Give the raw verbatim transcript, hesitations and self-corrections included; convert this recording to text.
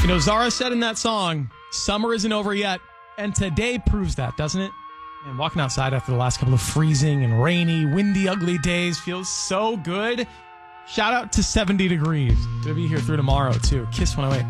You know, Zara said in that song, summer isn't over yet. And today proves that, doesn't it? And walking outside after the last couple of freezing and rainy, windy, ugly days feels so good. Shout out to seventy degrees. Gonna be here through tomorrow, too. Kiss one oh eight.